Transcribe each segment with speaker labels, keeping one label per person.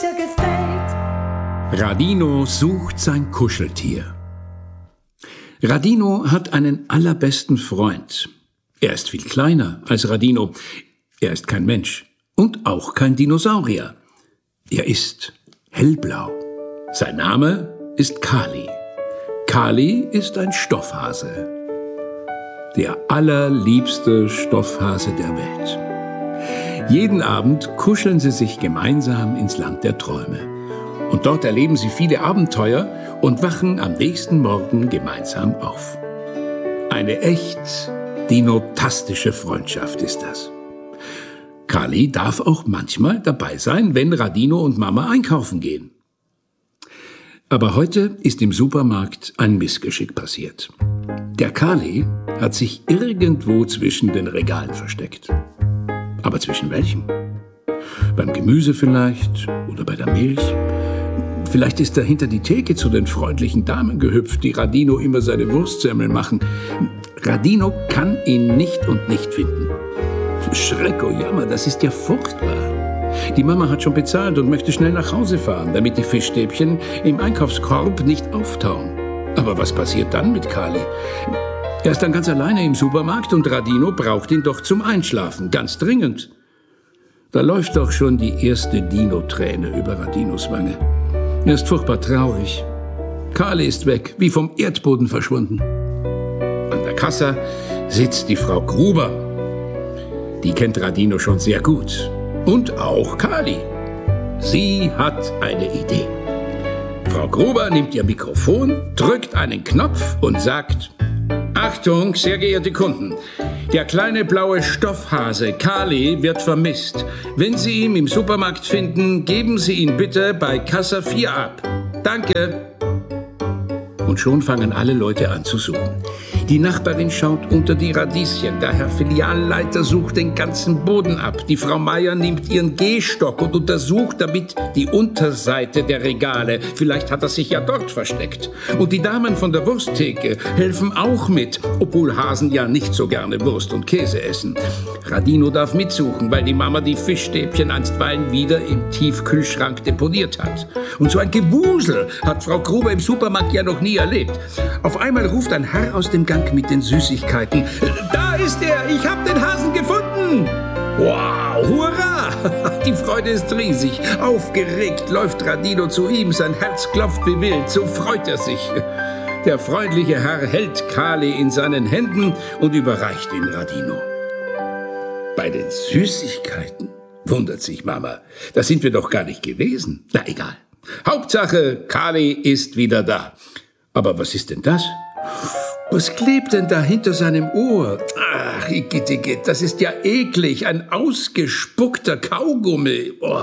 Speaker 1: sicher gefällt.
Speaker 2: Radino sucht sein Kuscheltier. Radino hat einen allerbesten Freund. Er ist viel kleiner als Radino. Er ist kein Mensch und auch kein Dinosaurier. Er ist hellblau. Sein Name ist Kali. Kali ist ein Stoffhase. Der allerliebste Stoffhase der Welt. Jeden Abend kuscheln sie sich gemeinsam ins Land der Träume. Und dort erleben sie viele Abenteuer und wachen am nächsten Morgen gemeinsam auf. Eine echt dinotastische Freundschaft ist das. Kali darf auch manchmal dabei sein, wenn Radino und Mama einkaufen gehen. Aber heute ist im Supermarkt ein Missgeschick passiert. Der Kali hat sich irgendwo zwischen den Regalen versteckt. Aber zwischen welchen? Beim Gemüse vielleicht oder bei der Milch? Vielleicht ist er hinter die Theke zu den freundlichen Damen gehüpft, die Radino immer seine Wurstsemmeln machen. Radino kann ihn nicht und nicht finden. Schreck, oh Jammer, das ist ja furchtbar. Die Mama hat schon bezahlt und möchte schnell nach Hause fahren, damit die Fischstäbchen im Einkaufskorb nicht auftauen. Aber was passiert dann mit Kali? Er ist dann ganz alleine im Supermarkt und Radino braucht ihn doch zum Einschlafen, ganz dringend. Da läuft doch schon die erste Dino-Träne über Radinos Wange. Er ist furchtbar traurig. Kali ist weg, wie vom Erdboden verschwunden. An der Kasse sitzt die Frau Gruber. Die kennt Radino schon sehr gut. Und auch Kali. Sie hat eine Idee. Frau Gruber nimmt ihr Mikrofon, drückt einen Knopf und sagt: Achtung, sehr geehrte Kunden, der kleine blaue Stoffhase Kali wird vermisst. Wenn Sie ihn im Supermarkt finden, geben Sie ihn bitte bei Kasse 4 ab. Danke. Und schon fangen alle Leute an zu suchen. Die Nachbarin schaut unter die Radieschen, der Herr Filialleiter sucht den ganzen Boden ab. Die Frau Meier nimmt ihren Gehstock und untersucht damit die Unterseite der Regale. Vielleicht hat er sich ja dort versteckt. Und die Damen von der Wursttheke helfen auch mit, obwohl Hasen ja nicht so gerne Wurst und Käse essen. Radino darf mitsuchen, weil die Mama die Fischstäbchen einstweilen wieder im Tiefkühlschrank deponiert hat. Und so ein Gewusel hat Frau Gruber im Supermarkt ja noch nie erlebt. Auf einmal ruft ein Herr aus dem Gang mit den Süßigkeiten: Da ist er, ich hab den Hasen gefunden! Wow, hurra! Die Freude ist riesig. Aufgeregt läuft Radino zu ihm, sein Herz klopft wie wild, so freut er sich. Der freundliche Herr hält Kali in seinen Händen und überreicht ihn Radino. Bei den Süßigkeiten, wundert sich Mama, da sind wir doch gar nicht gewesen. Na egal. Hauptsache, Kali ist wieder da. Aber was ist denn das? Was klebt denn da hinter seinem Ohr? Ach, Igitt, das ist ja eklig, ein ausgespuckter Kaugummi. Oh.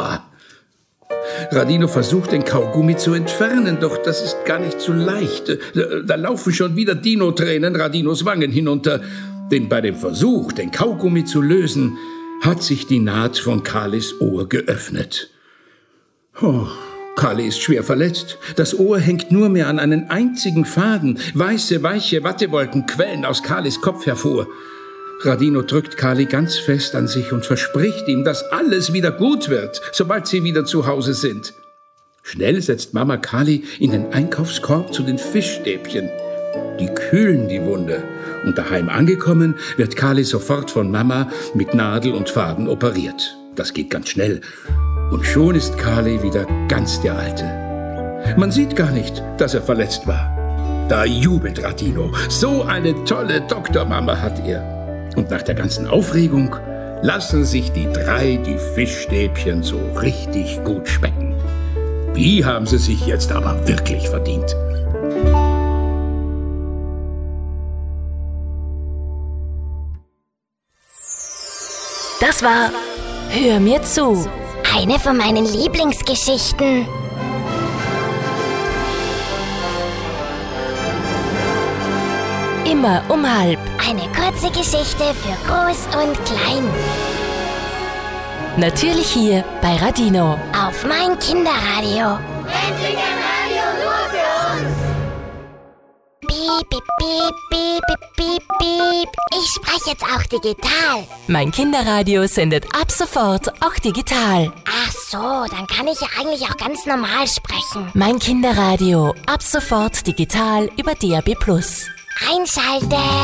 Speaker 2: Radino versucht, den Kaugummi zu entfernen, doch das ist gar nicht so leicht. Da laufen schon wieder Dino-Tränen Radinos Wangen hinunter. Denn bei dem Versuch, den Kaugummi zu lösen, hat sich die Naht von Kalis Ohr geöffnet. Oh. Kali ist schwer verletzt. Das Ohr hängt nur mehr an einen einzigen Faden. Weiße, weiche Wattewolken quellen aus Kalis Kopf hervor. Radino drückt Kali ganz fest an sich und verspricht ihm, dass alles wieder gut wird, sobald sie wieder zu Hause sind. Schnell setzt Mama Kali in den Einkaufskorb zu den Fischstäbchen. Die kühlen die Wunde. Und daheim angekommen, wird Kali sofort von Mama mit Nadel und Faden operiert. Das geht ganz schnell. Und schon ist Kali wieder ganz der Alte. Man sieht gar nicht, dass er verletzt war. Da jubelt Radino. So eine tolle Doktormama hat er. Und nach der ganzen Aufregung lassen sich die drei die Fischstäbchen so richtig gut schmecken. Die haben sie sich jetzt aber wirklich verdient.
Speaker 3: Das war Hör mir zu.
Speaker 4: Eine von meinen Lieblingsgeschichten.
Speaker 3: Immer um 12:30.
Speaker 4: Eine kurze Geschichte für Groß und Klein.
Speaker 3: Natürlich hier bei Radino.
Speaker 4: Auf mein Kinderradio.
Speaker 5: Endlich ein Radio nur für uns.
Speaker 4: Piep, piep, piep, piep, piep, piep, piep. Ich spreche jetzt auch digital.
Speaker 3: Mein Kinderradio sendet ab sofort auch digital.
Speaker 4: Ach so, dann kann ich ja eigentlich auch ganz normal sprechen.
Speaker 3: Mein Kinderradio ab sofort digital über DAB+.
Speaker 4: Einschalten.